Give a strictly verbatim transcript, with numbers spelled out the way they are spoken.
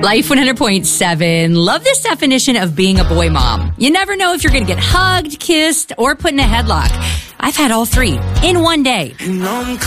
Life one hundred point seven. Love this definition of being a boy mom. You never know if you're going to get hugged, kissed, or put in a headlock. I've had all three in one day.